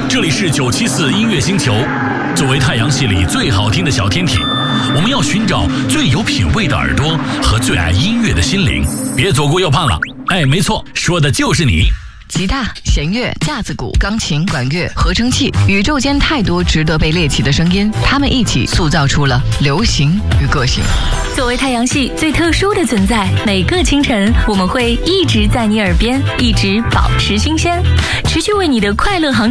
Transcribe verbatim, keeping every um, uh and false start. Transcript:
这里是九七四音乐星球。作为太阳系里最好听的小天体，我们要寻找最有品味的耳朵和最爱音乐的心灵。别左顾右盼了，哎，没错，说的就是你。 吉他、弦乐、架子鼓、钢琴、管乐、合成器，宇宙间太多值得被猎奇的声音，它们一起塑造出了流行与个性。 作为太阳系最特殊的存在，每个清晨我们会一直在你耳边，一直保持新鲜，持续为你的快乐航